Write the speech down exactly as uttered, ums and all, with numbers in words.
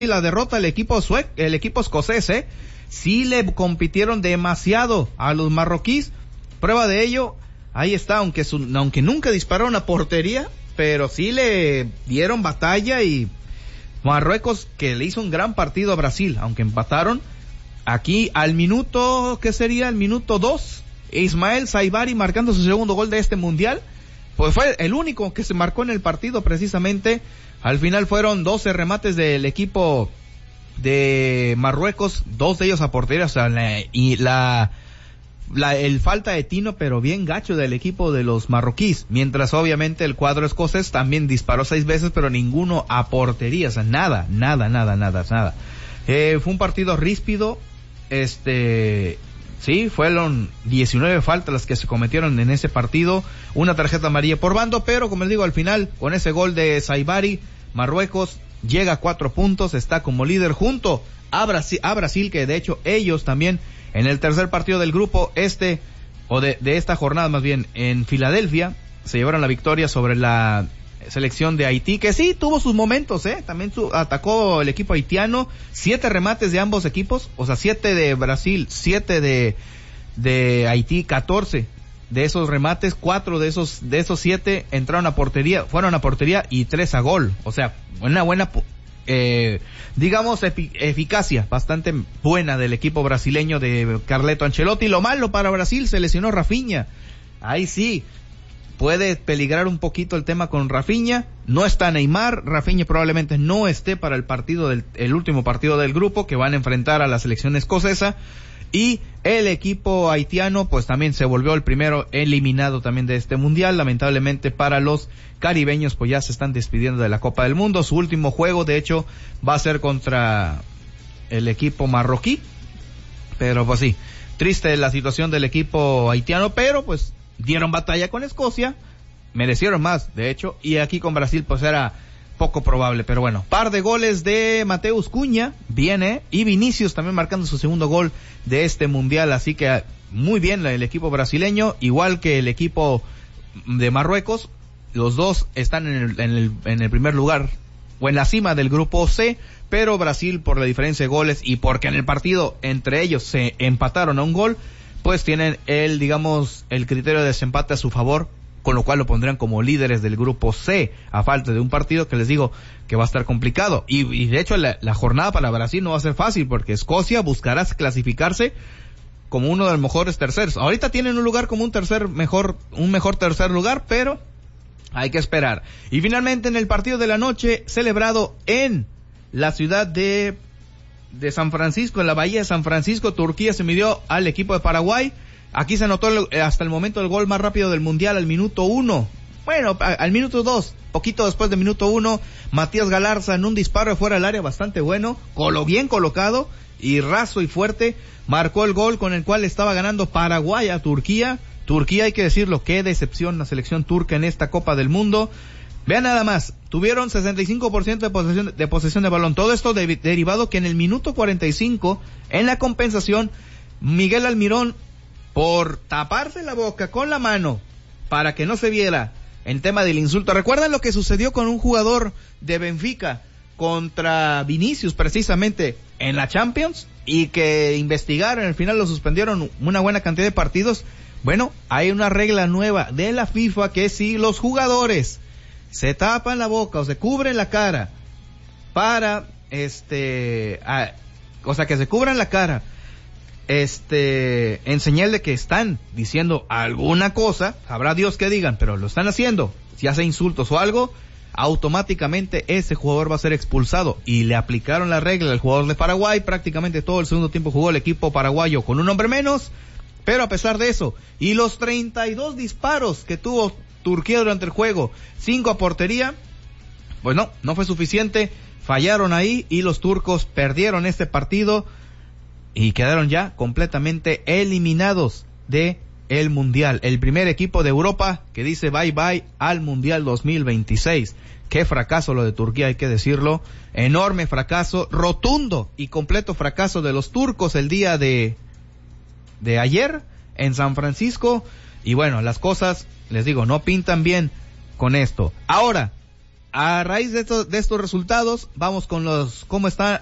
la derrota del equipo suec, el equipo escocés, ¿eh? Sí le compitieron demasiado a los marroquíes. Prueba de ello, ahí está, aunque su, aunque nunca dispararon a portería, pero sí le dieron batalla, y Marruecos, que le hizo un gran partido a Brasil, aunque empataron. Aquí al minuto, ¿qué sería? El minuto dos, Ismael Saibari marcando su segundo gol de este mundial, pues fue el único que se marcó en el partido precisamente. Al final fueron doce remates del equipo de Marruecos, dos de ellos a portería, o sea, la, y la, la, el falta de tino, pero bien gacho del equipo de los marroquíes, mientras obviamente el cuadro escocés también disparó seis veces, pero ninguno a portería, o sea, nada, nada, nada, nada, nada. Eh, fue un partido ríspido, este, sí, fueron diecinueve faltas las que se cometieron en ese partido, una tarjeta amarilla por bando, pero como les digo, al final, con ese gol de Saibari, Marruecos llega a cuatro puntos, está como líder junto a Brasil, a Brasil, que de hecho ellos también en el tercer partido del grupo este, o de, de esta jornada más bien, en Filadelfia, se llevaron la victoria sobre la selección de Haití, que sí tuvo sus momentos, eh, también su, atacó el equipo haitiano, siete remates de ambos equipos, o sea, siete de Brasil, siete de, de Haití, catorce de esos remates, cuatro de esos, de esos siete entraron a portería, fueron a portería y tres a gol, o sea, una buena, eh, digamos, epi, eficacia bastante buena del equipo brasileño de Carleto Ancelotti. Lo malo para Brasil, se lesionó Rafinha, ahí sí, puede peligrar un poquito el tema con Rafinha, no está Neymar, Rafinha probablemente no esté para el partido del, el último partido del grupo, que van a enfrentar a la selección escocesa, y el equipo haitiano pues también se volvió el primero eliminado también de este mundial. Lamentablemente para los caribeños pues ya se están despidiendo de la Copa del Mundo. Su último juego de hecho va a ser contra el equipo marroquí, pero pues sí, triste la situación del equipo haitiano, pero pues dieron batalla con Escocia, merecieron más de hecho, y aquí con Brasil pues era poco probable, pero bueno, par de goles de Mateus Cunha, viene, y Vinicius también marcando su segundo gol de este mundial, así que muy bien el equipo brasileño, igual que el equipo de Marruecos, los dos están en el, en el, en el primer lugar, o en la cima del grupo C, pero Brasil por la diferencia de goles, y porque en el partido entre ellos se empataron a un gol, pues tienen el, digamos, el criterio de desempate a su favor, con lo cual lo pondrían como líderes del grupo C, a falta de un partido que les digo que va a estar complicado. Y, y de hecho la, la jornada para Brasil no va a ser fácil, porque Escocia buscará clasificarse como uno de los mejores terceros. Ahorita tienen un lugar como un tercer mejor, un mejor tercer lugar, pero hay que esperar. Y finalmente en el partido de la noche, celebrado en la ciudad de, de San Francisco, en la bahía de San Francisco, Turquía se midió al equipo de Paraguay. Aquí se anotó el, hasta el momento el gol más rápido del mundial al minuto uno. Bueno, a, al minuto dos, poquito después del minuto uno, Matías Galarza en un disparo de fuera del área bastante bueno, colo, bien colocado y raso y fuerte, marcó el gol con el cual estaba ganando Paraguay a Turquía. Turquía, hay que decirlo, qué decepción la selección turca en esta Copa del Mundo. Vean nada más, tuvieron sesenta y cinco por ciento de posesión de, posesión de balón. Todo esto de, derivado que en el minuto cuarenta y cinco, en la compensación, Miguel Almirón, por taparse la boca con la mano para que no se viera en tema del insulto. ¿Recuerdan lo que sucedió con un jugador de Benfica contra Vinicius precisamente en la Champions? Y que investigaron, al final lo suspendieron una buena cantidad de partidos. Bueno, hay una regla nueva de la FIFA que si los jugadores se tapan la boca o se cubren la cara para, este, a, o sea, que se cubran la cara, este, en señal de que están diciendo alguna cosa, sabrá Dios que digan, pero lo están haciendo, si hace insultos o algo, automáticamente ese jugador va a ser expulsado, y le aplicaron la regla al jugador de Paraguay. Prácticamente todo el segundo tiempo jugó el equipo paraguayo con un hombre menos, pero a pesar de eso, y los treinta y dos disparos que tuvo Turquía durante el juego, cinco a portería, pues no, no fue suficiente, fallaron ahí y los turcos perdieron este partido y quedaron ya completamente eliminados de el Mundial. El primer equipo de Europa que dice bye bye al Mundial dos mil veintiséis. Qué fracaso lo de Turquía, hay que decirlo. Enorme fracaso, rotundo y completo fracaso de los turcos el día de, de ayer en San Francisco. Y bueno, las cosas, les digo, no pintan bien con esto. Ahora, A raíz de, esto, de estos resultados, vamos con los cómo está